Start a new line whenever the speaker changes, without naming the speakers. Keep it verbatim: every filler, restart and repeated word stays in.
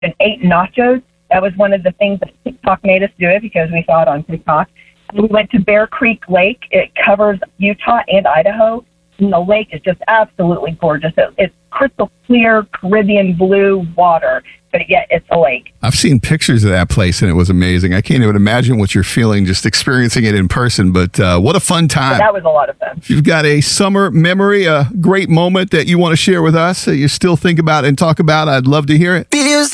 and ate nachos. That was one of the things that TikTok made us do it because we saw it on TikTok. And we went to Bear Creek Lake. It covers Utah and Idaho. And the lake is just absolutely gorgeous. It, it's crystal clear Caribbean blue water, but yet it's a lake.
I've seen pictures of that place, and it was amazing. I can't even imagine what you're feeling just experiencing it in person, but uh, what a fun time.
But that was a lot of fun.
If you've got a summer memory, a great moment that you want to share with us, that you still think about and talk about, I'd love to hear it.